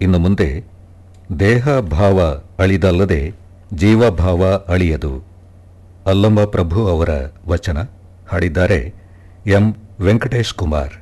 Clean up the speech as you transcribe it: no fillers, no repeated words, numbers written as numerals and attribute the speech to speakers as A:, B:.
A: ಇನ್ನು ಮುಂದೆ ದೇಹ ಭಾವ ಅಳಿದಲ್ಲದೆ ಜೀವಭಾವ ಅಳಿಯದು. ಅಲ್ಲಮ ಪ್ರಭು ಅವರ ವಚನ. ಹಾಡಿದ್ದಾರೆ ಎಂ ವೆಂಕಟೇಶ್ ಕುಮಾರ್.